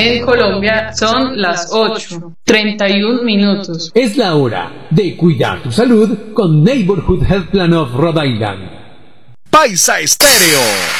En Colombia son las 8:31. Es la hora de cuidar tu salud con Neighborhood Health Plan of Rhode Island. Paisa Estéreo.